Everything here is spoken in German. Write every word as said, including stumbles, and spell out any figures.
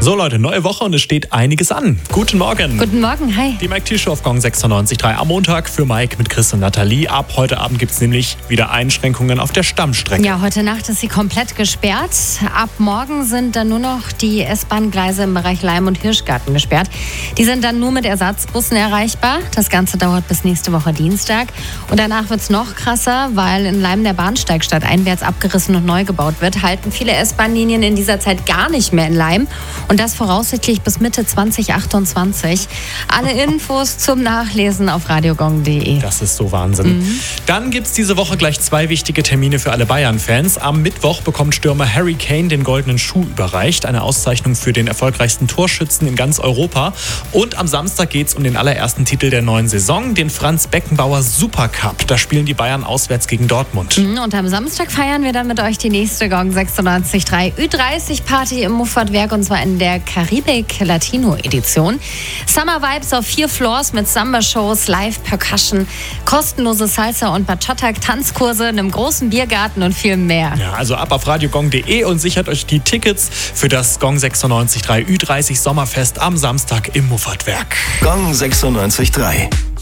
So Leute, neue Woche und es steht einiges an. Guten Morgen. Guten Morgen, hi. Die Mike T-Show auf Gong sechsundneunzig Komma drei am Montag für Mike mit Chris und Nathalie. Ab heute Abend gibt es nämlich wieder Einschränkungen auf der Stammstrecke. Ja, heute Nacht ist sie komplett gesperrt. Ab morgen sind dann nur noch die S-Bahn-Gleise im Bereich Leim und Hirschgarten gesperrt. Die sind dann nur mit Ersatzbussen erreichbar. Das Ganze dauert bis nächste Woche Dienstag. Und danach wird es noch krasser, weil in Leim der Bahnsteig stadteinwärts abgerissen und neu gebaut wird, halten viele S-Bahn-Linien in dieser Zeit gar nicht mehr in Leim. Und das voraussichtlich bis Mitte zwanzig achtundzwanzig. Alle Infos zum Nachlesen auf radiogong punkt de. Das ist so Wahnsinn. Mhm. Dann gibt es diese Woche gleich zwei wichtige Termine für alle Bayern-Fans. Am Mittwoch bekommt Stürmer Harry Kane den Goldenen Schuh überreicht. Eine Auszeichnung für den erfolgreichsten Torschützen in ganz Europa. Und am Samstag geht es um den allerersten Titel der neuen Saison, den Franz Beckenbauer Supercup. Da spielen die Bayern auswärts gegen Dortmund. Mhm, und am Samstag feiern wir dann mit euch die nächste Gong sechsundneunzig Komma drei Ü dreißig Party im Muffatwerk, und zwar in der Karibik Latino Edition. Summer Vibes auf vier Floors mit Samba-Shows, Live-Percussion, kostenlose Salsa- und Bachata-Tanzkurse, einem großen Biergarten und viel mehr. Ja, also ab auf radiogong punkt de und sichert euch die Tickets für das Gong sechsundneunzig Komma drei Ü dreißig Sommerfest am Samstag im Muffatwerk. Gong sechsundneunzig Komma drei.